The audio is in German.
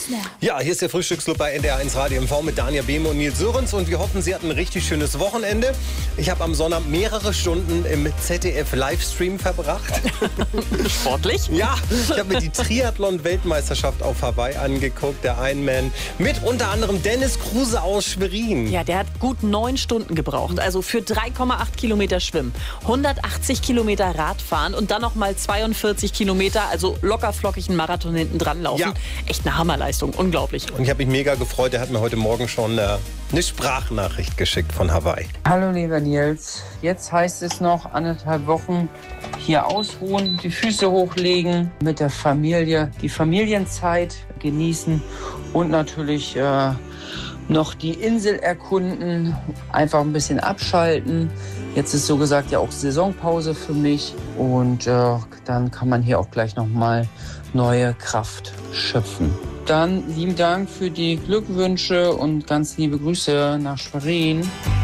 Ja, hier ist der Frühstücksclub bei NDR1 Radio MV mit Daniel Behme und Nils Sörensen und wir hoffen, Sie hatten ein richtig schönes Wochenende. Ich habe am Sonntag mehrere Stunden im ZDF-Livestream verbracht. Sportlich? Ja, ich habe mir die Triathlon-Weltmeisterschaft auf Hawaii angeguckt, der Ironman, mit unter anderem Dennis Kruse aus Schwerin. Ja, der hat gut 9 Stunden gebraucht, also für 3,8 Kilometer Schwimmen, 180 Kilometer Radfahren und dann noch mal 42 Kilometer, also locker flockig einen Marathon hinten dran laufen. Ja. Echt eine Hammerleistung, unglaublich. Und ich habe mich mega gefreut, er hat mir heute Morgen schon eine Sprachnachricht geschickt von Hawaii. Hallo lieber Nils, jetzt heißt es noch 1,5 Wochen hier ausruhen, die Füße hochlegen, mit der Familie die Familienzeit genießen und natürlich noch die Insel erkunden, einfach ein bisschen abschalten. Jetzt ist so gesagt ja auch Saisonpause für mich und dann kann man hier auch gleich nochmal neue Kraft schöpfen. Dann lieben Dank für die Glückwünsche und ganz liebe Grüße nach Schwerin.